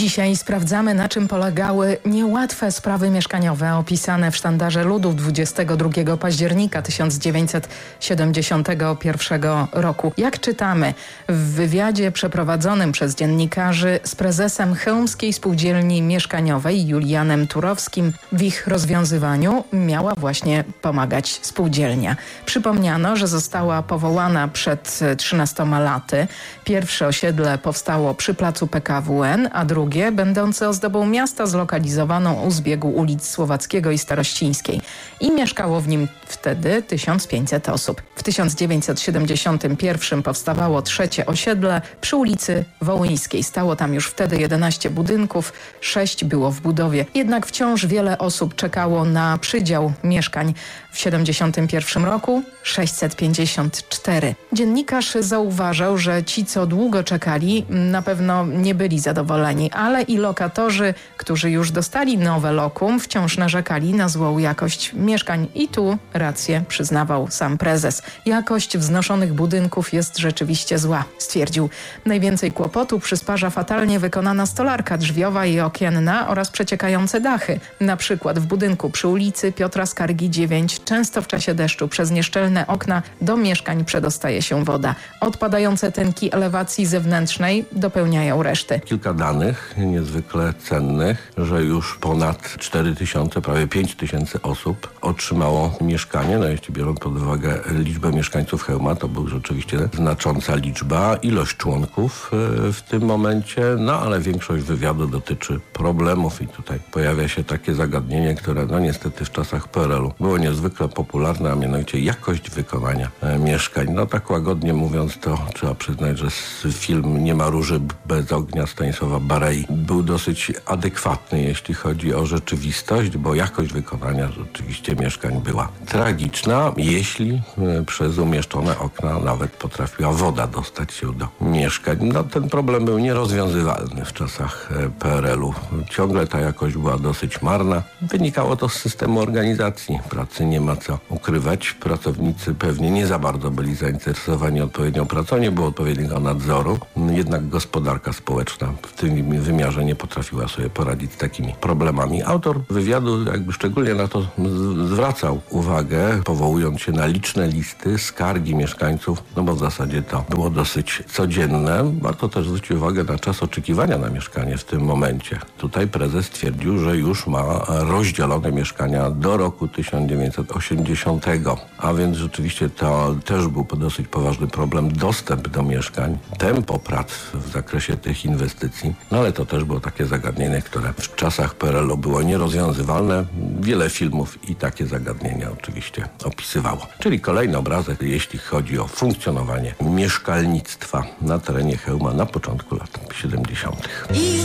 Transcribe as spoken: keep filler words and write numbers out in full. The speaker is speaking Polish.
Dzisiaj sprawdzamy, na czym polegały niełatwe sprawy mieszkaniowe opisane w Sztandarze Ludów dwudziestego drugiego października tysiąc dziewięćset siedemdziesiątego pierwszego roku. Jak czytamy w wywiadzie przeprowadzonym przez dziennikarzy z prezesem Chełmskiej Spółdzielni Mieszkaniowej Julianem Turowskim, w ich rozwiązywaniu miała właśnie pomagać spółdzielnia. Przypomniano, że została powołana przed trzynastoma laty. Pierwsze osiedle powstało przy placu P K W N, a drugie będące ozdobą miasta zlokalizowaną u zbiegu ulic Słowackiego i Starościńskiej. I mieszkało w nim wtedy tysiąc pięćset osób. W tysiąc dziewięćset siedemdziesiątym pierwszym powstawało trzecie osiedle przy ulicy Wołyńskiej. Stało tam już wtedy jedenaście budynków, sześć było w budowie. Jednak wciąż wiele osób czekało na przydział mieszkań. W siedemdziesiątym pierwszym roku sześćset pięćdziesiąt cztery. Dziennikarz zauważał, że ci, co długo czekali, na pewno nie byli zadowoleni, ale i lokatorzy, którzy już dostali nowe lokum, wciąż narzekali na złą jakość mieszkań. I tu rację przyznawał sam prezes. Jakość wznoszonych budynków jest rzeczywiście zła, stwierdził. Najwięcej kłopotu przysparza fatalnie wykonana stolarka drzwiowa i okienna oraz przeciekające dachy. Na przykład w budynku przy ulicy Piotra Skargi dziewięć często w czasie deszczu przez nieszczelne okna do mieszkań przedostaje się woda. Odpadające tynki elewacji zewnętrznej dopełniają reszty. Kilka danych niezwykle cennych, że już ponad cztery tysiące, prawie pięć tysięcy osób otrzymało mieszkanie. No jeśli biorąc pod uwagę liczbę mieszkańców Chełma, to był rzeczywiście znacząca liczba, ilość członków w tym momencie, no ale większość wywiadu dotyczy problemów i tutaj pojawia się takie zagadnienie, które no niestety w czasach P R L-u było niezwykle popularne, a mianowicie jakość wykonania mieszkań. No tak łagodnie mówiąc, to trzeba przyznać, że film Nie ma róży bez ognia Stanisława Barei był dosyć adekwatny, jeśli chodzi o rzeczywistość, bo jakość wykonania rzeczywiście mieszkań była tragiczna, jeśli przez umieszczone okna nawet potrafiła woda dostać się do mieszkań. No ten problem był nierozwiązywalny w czasach P R L-u. Ciągle ta jakość była dosyć marna. Wynikało to z systemu organizacji pracy, nie ma co ukrywać. Pracownicy pewnie nie za bardzo byli zainteresowani odpowiednią pracą, nie było odpowiedniego nadzoru. Jednak gospodarka społeczna w tym wymiarze nie potrafiła sobie poradzić z takimi problemami. Autor wywiadu jakby szczególnie na to zwracał uwagę, powołując się na liczne listy, skargi mieszkańców, no bo w zasadzie to było dosyć codzienne. Warto też zwrócić uwagę na czas oczekiwania na mieszkanie w tym momencie. Tutaj prezes stwierdził, że już ma rozdzielone mieszkania do roku tysiąc dziewięćset osiemdziesiątego, a więc rzeczywiście to też był dosyć poważny problem, dostęp do mieszkań, tempo prac w zakresie tych inwestycji, no ale to też było takie zagadnienie, które w czasach P R L-u było nierozwiązywalne. Wiele filmów i takie zagadnienia oczywiście opisywało. Czyli kolejny obrazek, jeśli chodzi o funkcjonowanie mieszkalnictwa na terenie Chełma na początku lat siedemdziesiątych.